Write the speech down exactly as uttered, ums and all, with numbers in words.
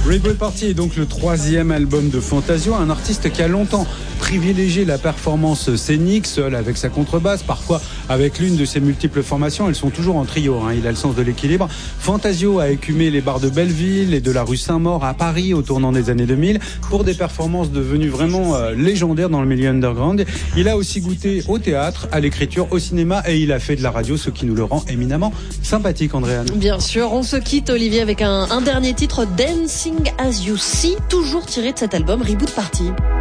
Reboot Party est donc le troisième album de Fantasio, un artiste qui a longtemps privilégié la performance scénique, seul avec sa contrebasse, parfois avec l'une de ses multiples formations. Elles sont toujours en trio, hein. Il a le sens de l'équilibre. Fantasio a écumé les bars de Belleville et de la rue Saint-Maur à Paris au tournant des années deux mille pour des performances devenues vraiment euh, légendaires dans le milieu underground. Il a aussi goûté au théâtre, à l'écriture, au cinéma et il a fait de la radio, ce qui nous le rend éminemment sympathique, Andréane. Bien sûr, on se quitte, Olivier, avec un, un dernier titre, Dancing As You See, toujours tiré de cet album Reboot Party.